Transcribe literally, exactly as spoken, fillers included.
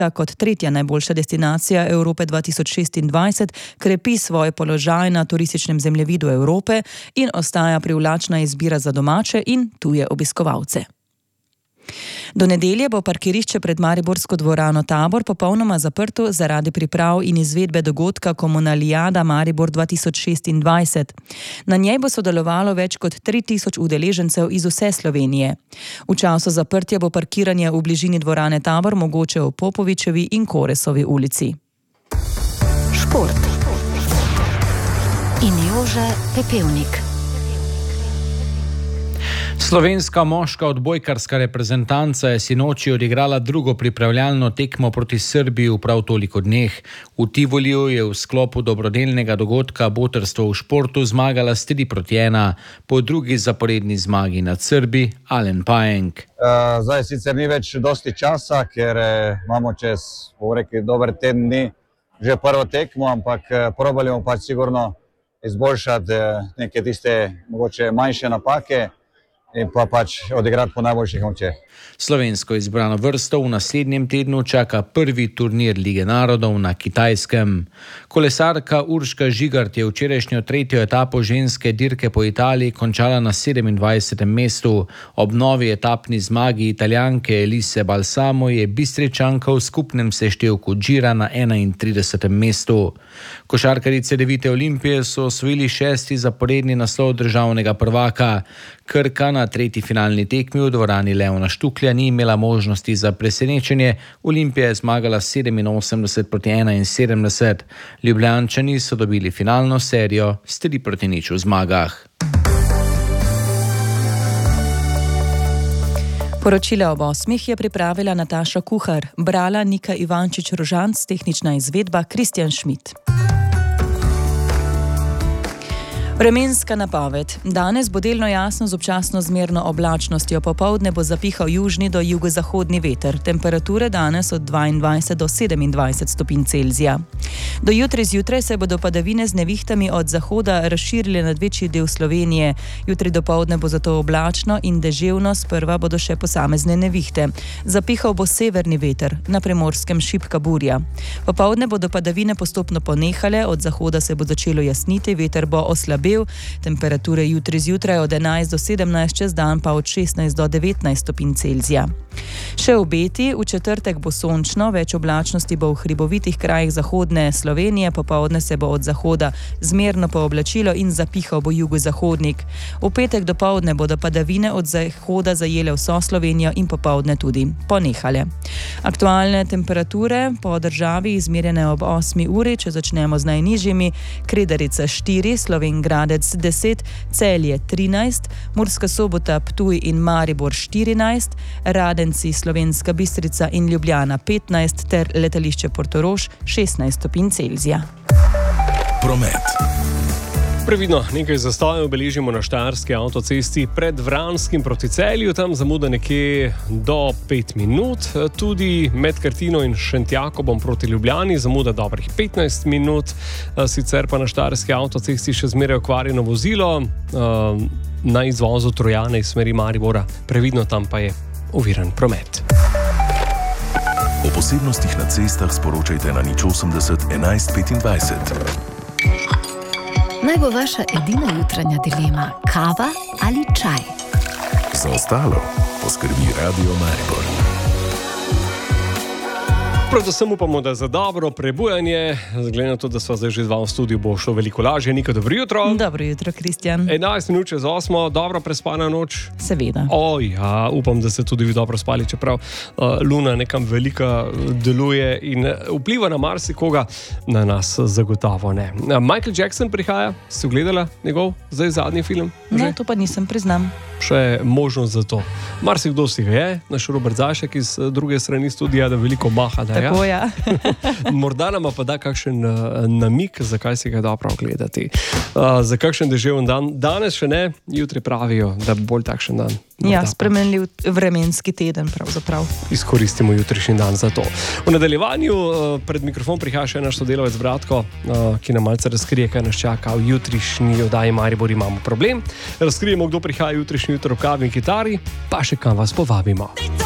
kot tretja najboljša destinacija Evrope dva tisoč šestindvajset krepi svoj položaj na turističnem zemljevidu Evrope in ostaja privlačna izbira za domače in tuje obiskovalce. Do nedelje bo parkirišče pred mariborsko dvorano Tabor popolnoma zaprto zaradi priprav in izvedbe dogodka Komunalijada Maribor dva tisoč šestindvajset. Na njej bo sodelovalo več kot tri tisoč udeležencev iz vse Slovenije. V času zaprtja bo parkiranje v bližini dvorane Tabor mogoče v Popovičevi in Koresovi ulici. Šport. In Jože Pepevnik. Slovenska moška odbojkarska reprezentanca je sinoči odigrala drugo pripravljalno tekmo proti Srbiji v prav toliko dneh. V Tivoliju je v sklopu dobrodelnega dogodka Botrstvo v športu zmagala s tri proti ena, po drugi zaporedni zmagi nad Srbi Alen Pajenk. Uh, zdaj sicer ni več dosti časa, ker uh, imamo čez povrekli dober teden dni že prvo tekmo, ampak uh, probali bomo pač sigurno izboljšati uh, neke tiste mogoče manjše napake in pa pač odigrati po najboljših močeh. Slovensko izbrano vrsto v naslednjem tednu čaka prvi turnir Lige narodov na Kitajskem. Kolesarka Urška Žigart je včerajšnjo tretjo etapo ženske dirke po Italiji končala na sedemindvajsetem mestu. Ob novi etapni zmagi Italijanke Elise Balsamo je Bistričanka v skupnem seštevku Gira na enaintridesetem mestu. Košarkarice Devite Olimpije so osvojili šesti zaporedni naslov državnega prvaka. Krka na tretji finalni tekmi v dvorani Leona Štuklja ni imela možnosti za presenečenje. Olimpija je zmagala sedeminosemdeset proti enainsedemdeset. Ljubljančani so dobili finalno serijo s tri proti nič v zmagah. Poročile ob osmih je pripravila Nataša Kuhar, brala Nika Ivančič-Rožanc, tehnična izvedba Kristjan Šmit. Vremenska napoved. Danes bo delno jasno z občasno zmerno oblačnostjo, popoldne bo zapihal južni do jugozahodni veter. Temperature danes od dvaindvajset do sedemindvajset stopinj Celzija. Do jutri zjutraj se bodo padavine z nevihtami od zahoda razširile nad večji del Slovenije. Jutri dopoldne bo zato oblačno in deževno, sprva bodo še posamezne nevihte. Zapihal bo severni veter, na Primorskem šibka burja. Popoldne bodo padavine postopno ponehale, od zahoda se bo začelo jasniti, veter bo oslabel. Temperature jutri zjutraj od enajst do sedemnajst, čez dan pa od šestnajst do devetnajst stopinj Celzija. Še obeti, v četrtek bo sončno, več oblačnosti bo v hribovitih krajih zahodne Slovenije, popoldne se bo od zahoda zmerno pooblačilo in zapihal bo jugozahodnik. V petek dopoldne bodo padavine od zahoda zajele vso Slovenijo in popoldne tudi ponehale. Aktualne temperature po državi izmerjene ob osmi uri, če začnemo z najnižjimi: Kredarica štiri, Slovenjgradec deset, Celje trinajst, Murska Sobota, Ptuj in Maribor štirinajst, Radenci, Slovenska Bistrica in Ljubljana petnajst ter letališče Portorož šestnajst stopinj Celzija. Promet. Previdno, nekaj zastojev beležimo na Štajerski avtocesti pred Vranskim proti Celju, tam zamuda nekje do pet minut, tudi med Krtino in Šentjakobom proti Ljubljani zamuda dobrih petnajst minut, sicer pa na Štajerski avtocesti še zmeraj okvarjeno vozilo na izvozu Trojane iz smeri Maribora, previdno, tam pa je oviran promet. O posebnostih na cestah sporočajte na nič osemdeset enajst petindvajset. Naj bo vaša edina jutranja dilema kava ali čaj. Za ostalo poskrbi Radio Maribor. Predvsem upamo, da za dobro prebujanje, glede na to, da sva zdaj že dva v studiu, bo šlo veliko lažje. Nika, dobro jutro. Dobro jutro, Kristjan. enajst minut čez osmo, dobro prespana noč. Seveda. O, ja, upam, da ste tudi vi dobro spali, čeprav uh, Luna nekam velika deluje in vpliva na marsikoga, na nas zagotovo ne. Michael Jackson prihaja, ste gledala njegov zdaj zadnji film? Ne, že? to pa nisem, priznam. Še možnost za to. Marsikdo si ga je, naš Robert Zašek iz druge strani studija, da veliko maha, da Tako, ja. Morda nam pa da kakšen uh, namik, zakaj si ga dobro ogledati. Uh, za kakšen deževen dan. Danes še ne, jutri pravijo, da bo bolj takšen dan. Ja, spremenljiv vremenski teden pravzaprav. Izkoristimo jutrišnji dan za to. V nadaljevanju uh, pred mikrofon prihaja še naš sodelavec Bratko, uh, ki nam malce razkrije, kaj nas čaka v jutrišnji oddaji Maribor imamo problem. Razkrijemo, kdo prihaja jutrišnji jutro v kavi in kitari, pa še kam vas povabimo.